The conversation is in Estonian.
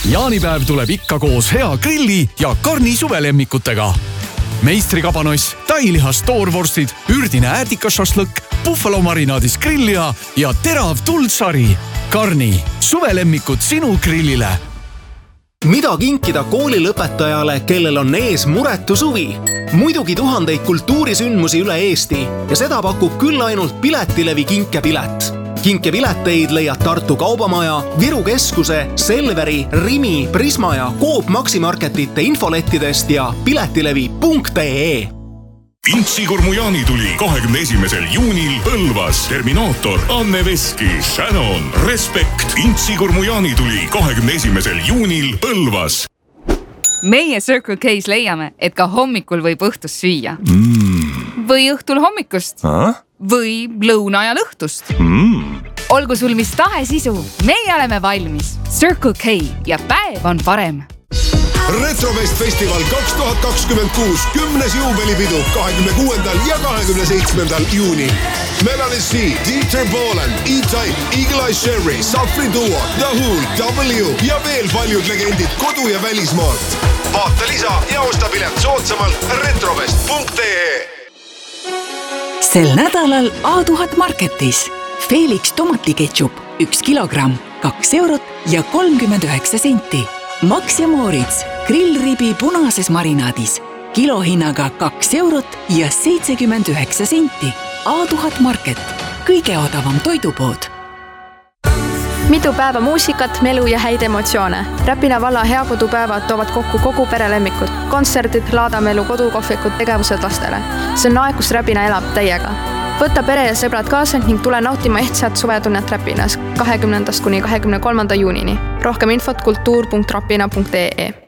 Jaanipäev tuleb ikka koos hea grilli ja Karni suvelemmikutega. Meistrikabanoss, tailihas toorvorstid, ürdine äärdikašašlõkk, buffalo marinaadis grillliha ja terav tuldsari. Karni, suvelemmikud sinu grillile. Mida kinkida koolilõpetajale, kellel on ees muretu suvi? Muidugi tuhandeid kultuurisündmusi üle Eesti ja seda pakub küll ainult Piletilevi kinkepilet. Kinkepileteid leiad Tartu Kaubamaja, Viru Keskuse, Selveri, Rimi, Prisma ja Coop Maximarketite infolettidest ja piletilevi.ee. Intsikurmu jaanituli 21. juunil Põlvas. Terminaator, Anne Veski, Shannon, Respekt. Intsikurmu jaanituli 21. juunil Põlvas. Meie Circle K's leiame, et ka hommikul võib õhtust süüa. Või õhtul hommikust. Või lõuna ajal õhtust. Olgu sul mis tahes isu, meie oleme valmis. Circle K ja päev on parem. Retrofest Festival 2026 10. juubelipidu 26. ja 27. juunil. Melanie C, Dieter Bohlen, E-Type, Eagle Eye Sherry, Safri Duo, The Who, W ja veel paljud legendid kodu- ja välismaalt. Vaata lisa ja osta pilet soodsamalt retrofest.ee. Sel nädalal A1000 Marketis Felix tomatiketšup 1 kilogramm 2 eurot ja 39 senti. Max ja Moritz grillribi punases marinaadis kilohinnaga 2 eurot ja 79 senti. A1000 Market, kõige odavam toidupood. Mitu päeva muusikat, melu ja häid emotsioone. Räpina valla heakodupäevad toovad kokku kogu perelemmikud. Kontserdid, laadamelu, kodukohvikud, tegevused lastele. See on aeg, kus Räpina elab täiega. Võta pere ja sõbrad kaasa ning tule nautima ehtsat suvetunnet Räpinas 20. kuni 23. juunini. Rohkem infot kultuur.rapina.ee.